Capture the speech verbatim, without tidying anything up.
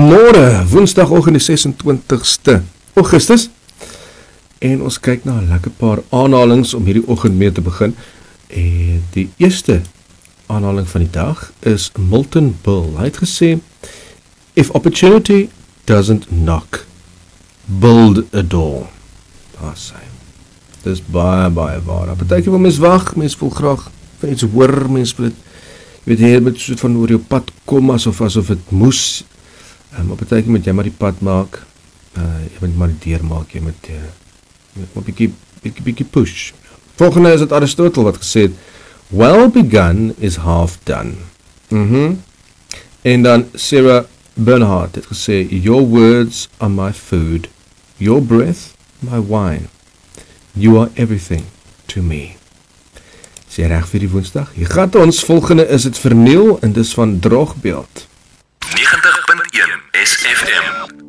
Goeiemôre, woensdagoggend die ses en twintigste Augustus. En ons kyk na 'n lekker paar aanhalings om hierdie oggend mee te begin. En die eerste aanhaling van die dag is Milton Berle. Hy het gesê, if opportunity doesn't knock, build a door. Daar sê. Dis baie, baie waar. Partykeer wil mens wag, mens wil graag van iets hoor, mens wil dit, jy weet, jy met soort van oor jou pad kom, asof, asof het moes. Um, op partykeer moet jy maar die pad maak, uh, jy moet maar die deur maak, jy moet, uh, jy moet maar bykie, bykie, bykie push. Volgende is het Aristotle wat gesê het, well begun is half done. Mm-hmm. En dan Sarah Bernhardt het gesê, your words are my food, your breath my wine, you are everything to me. Is jy reg vir die woensdag? Hier gaat ons, volgende is het verniel, en dis van Droogbeeld. negentig punt een S F M